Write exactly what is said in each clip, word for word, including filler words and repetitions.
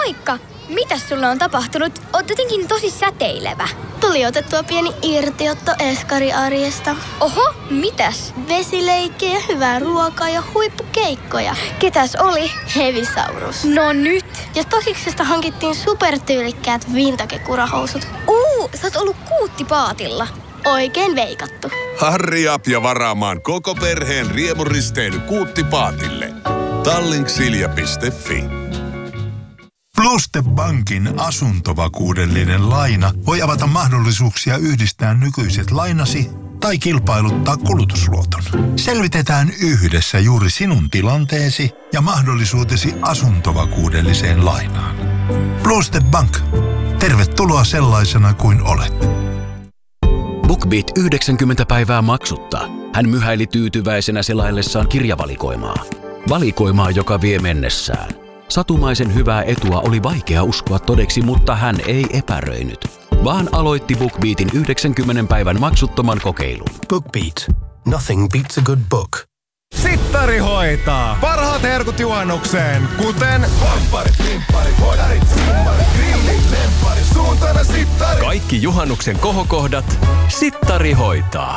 Moikka! Mitäs sulle on tapahtunut? Oot jotenkin tosi säteilevä. Tuli otettua pieni irtiotto eskariarjesta. Oho, mitäs? Vesileikkejä, hyvää ruokaa ja huippukeikkoja. Ketäs oli? Heavisaurus. No nyt! Ja Stosiksesta hankittiin supertyylikkäät vintage-kurahousut. Uu, sä oot ollut kuuttipaatilla. Oikein veikattu. Hurry up ja varaamaan koko perheen riemuristeily kuuttipaatille. Tallink-silja piste fi. Pluste Bankin asuntovakuudellinen laina voi avata mahdollisuuksia yhdistää nykyiset lainasi tai kilpailuttaa kulutusluoton. Selvitetään yhdessä juuri sinun tilanteesi ja mahdollisuutesi asuntovakuudelliseen lainaan. Pluste Bank. Tervetuloa sellaisena kuin olet. BookBeat yhdeksänkymmentä päivää maksutta. Hän myhäili tyytyväisenä selaillessaan kirjavalikoimaa. Valikoimaa, joka vie mennessään. Satumaisen hyvää etua oli vaikea uskoa todeksi, mutta hän ei epäröinyt, vaan aloitti BookBeatin yhdeksänkymmentä päivän maksuttoman kokeilun. BookBeat. Nothing beats a good book. Sittari hoitaa. Parhaat herkut juhannukseen, kuten Vampparit, limpparit, hodarit, simmarit, grillit, lempparit, suuntana sittari. Kaikki juhannuksen kohokohdat Sittari hoitaa.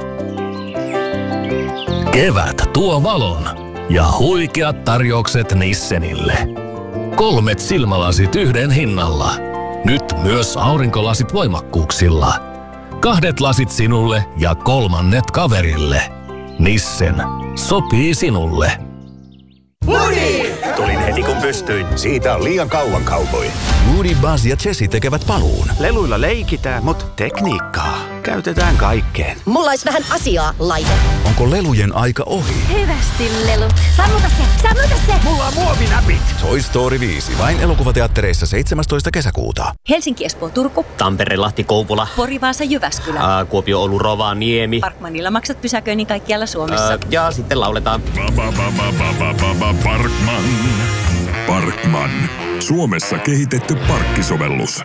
Kevät tuo valon ja huikeat tarjoukset Nissenille. Kolmet silmälasit yhden hinnalla. Nyt myös aurinkolasit voimakkuuksilla. Kahdet lasit sinulle ja kolmannet kaverille. Nissen. Sopii sinulle. Woody! Tulin heti kun pystyin. Siitä on liian kauan, cowboy. Woody, Buzz ja Jessie tekevät paluun. Leluilla leikitään, mutta tekniikkaa käytetään kaikkeen. Mulla olisi vähän asiaa, laite. Onko lelujen aika ohi? Hyvästi lelut. Sammuta se, sammuta se. Mulla on muovinäpit. Toy Story viisi. Vain elokuvateattereissa seitsemästoista kesäkuuta. Helsinki, Espoo, Turku. Tampere, Lahti, Kouvola. Pori, Vaasa, Jyväskylä. Äh, Kuopio, Oulu, Rovaniemi. Parkmanilla maksat pysäköinnin kaikkialla Suomessa. Äh, ja sitten lauletaan. Parkman. Parkman. Suomessa kehitetty parkkisovellus.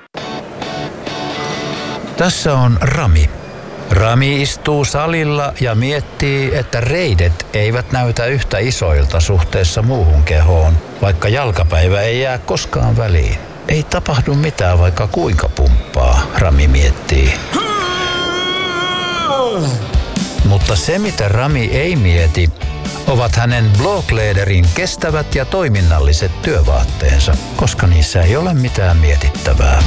Tässä on Rami. Rami istuu salilla ja miettii, että reidet eivät näytä yhtä isoilta suhteessa muuhun kehoon, vaikka jalkapäivä ei jää koskaan väliin. Ei tapahdu mitään, vaikka kuinka pumppaa, Rami miettii. Mutta se, mitä Rami ei mieti, ovat hänen Bloklederin kestävät ja toiminnalliset työvaatteensa, koska niissä ei ole mitään mietittävää.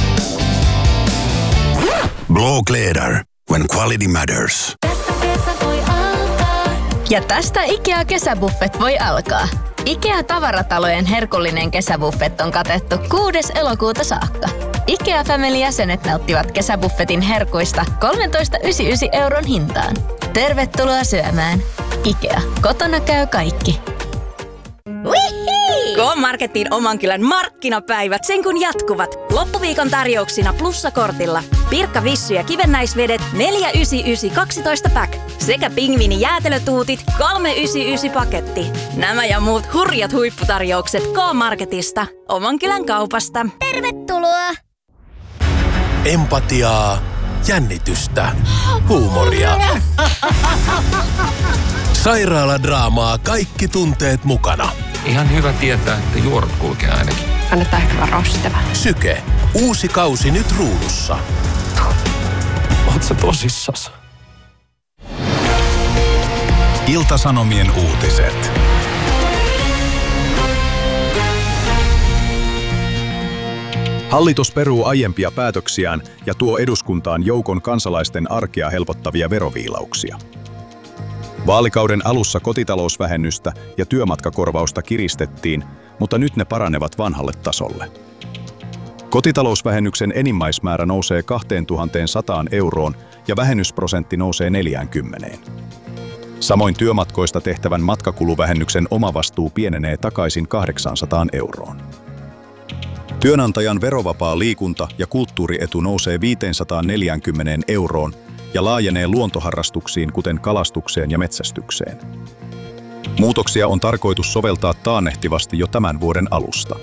Blokleder. When quality matters. Ja tästä IKEA-kesäbuffet voi alkaa. IKEA-tavaratalojen herkullinen kesäbuffet on katettu kuudes elokuuta saakka. IKEA Family-jäsenet nauttivat kesäbuffetin herkuista kolmetoista pilkku yhdeksänkymmentäyhdeksän euron hintaan. Tervetuloa syömään. IKEA. Kotona käy kaikki. K-Marketin oman kylän markkinapäivät sen kun jatkuvat. Loppuviikon tarjouksina plussakortilla. Pirkka Vissy ja kivennäisvedet neljä yhdeksänkymmentäyhdeksän kaksitoista pack. Sekä pingviini jäätelötuutit kolme yhdeksänkymmentäyhdeksän paketti. Nämä ja muut hurjat huipputarjoukset K-Marketista. Oman kylän kaupasta. Tervetuloa! Empatiaa, jännitystä, huumoria. Sairaaladraamaa, kaikki tunteet mukana. Ihan hyvä tietää, että juorut kulkee ainakin. Kannattaa ehkä varoistava. Syke. Uusi kausi nyt ruudussa. Oot sä tosissas? Ilta-Sanomien uutiset. Hallitus peruu aiempia päätöksiään ja tuo eduskuntaan joukon kansalaisten arkea helpottavia veroviilauksia. Vaalikauden alussa kotitalousvähennystä ja työmatkakorvausta kiristettiin, mutta nyt ne paranevat vanhalle tasolle. Kotitalousvähennyksen enimmäismäärä nousee kaksituhattasata euroon ja vähennysprosentti nousee neljäänkymmeneen. Samoin työmatkoista tehtävän matkakuluvähennyksen omavastuu pienenee takaisin kahdeksaansataan euroon. Työnantajan verovapaa liikunta- ja kulttuurietu nousee viisisataaneljäkymmentä euroon ja laajenee luontoharrastuksiin, kuten kalastukseen ja metsästykseen. Muutoksia on tarkoitus soveltaa taannehtivasti jo tämän vuoden alusta.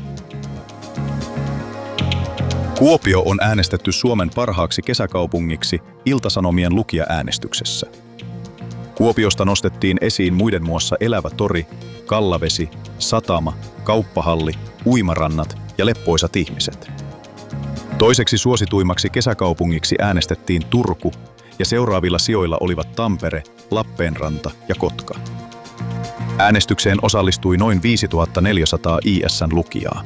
Kuopio on äänestetty Suomen parhaaksi kesäkaupungiksi Ilta-Sanomien lukijaäänestyksessä. Kuopiosta nostettiin esiin muiden muassa elävä tori, kallavesi, satama, kauppahalli, uimarannat ja leppoisat ihmiset. Toiseksi suosituimmaksi kesäkaupungiksi äänestettiin Turku ja seuraavilla sijoilla olivat Tampere, Lappeenranta ja Kotka. Äänestykseen osallistui noin viisituhatta neljäsataa I S:n lukijaa.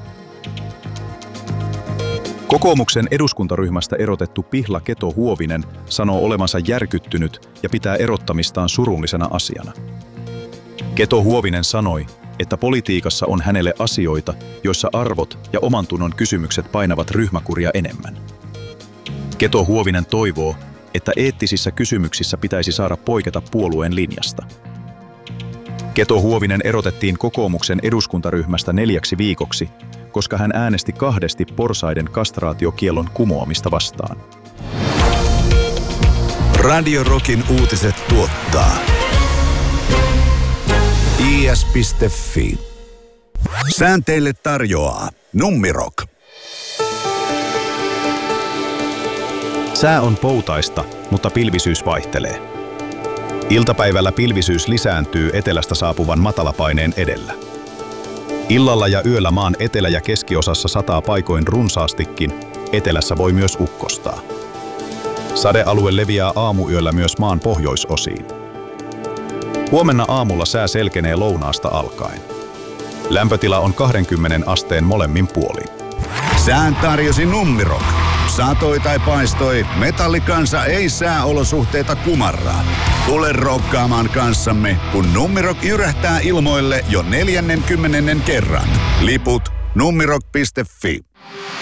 Kokoomuksen eduskuntaryhmästä erotettu Pihla Keto-Huovinen sanoo olevansa järkyttynyt ja pitää erottamistaan surullisena asiana. Keto-Huovinen sanoi, että politiikassa on hänelle asioita, joissa arvot ja omantunnon kysymykset painavat ryhmäkuria enemmän. Keto-Huovinen toivoo, että eettisissä kysymyksissä pitäisi saada poiketa puolueen linjasta. Keto-Huovinen erotettiin kokoomuksen eduskuntaryhmästä neljäksi viikoksi, koska hän äänesti kahdesti porsaiden kastraatiokiellon kumoamista vastaan. Radio Rockin uutiset tuottaa I S piste F I. Säänteille tarjoaa Nummirock. Sää on poutaista, mutta pilvisyys vaihtelee. Iltapäivällä pilvisyys lisääntyy etelästä saapuvan matalapaineen edellä. Illalla ja yöllä maan etelä- ja keskiosassa sataa paikoin runsaastikin, etelässä voi myös ukkostaa. Sadealue leviää aamuyöllä myös maan pohjoisosiin. Huomenna aamulla sää selkenee lounaasta alkaen. Lämpötila on kaksikymmentä asteen molemmin puolin. Sään tarjosi Nummirock. Satoi tai paistoi, metallikansa ei sääolosuhteita kumarraa. Tule rokkaamaan kanssamme, kun Nummirock jyrähtää ilmoille jo neljännenkymmenennen kerran. Liput nummirock piste F I.